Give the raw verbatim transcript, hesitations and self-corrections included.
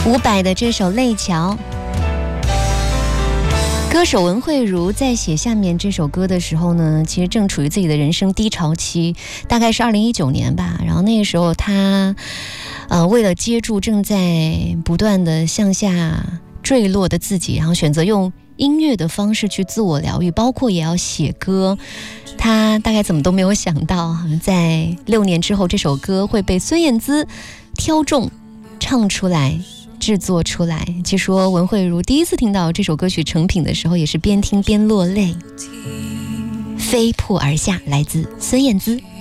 伍佰的这首《泪桥》，歌手文慧如在写下面这首歌的时候呢，其实正处于自己的人生低潮期，大概是二零一九年吧。然后那个时候她呃，为了接住正在不断的向下坠落的自己，然后选择用音乐的方式去自我疗愈，包括也要写歌。他大概怎么都没有想到，在六年之后这首歌会被孙燕姿挑中唱出来制作出来。据说文慧如第一次听到这首歌曲成品的时候也是边听边落泪。飞瀑而下，来自孙燕姿。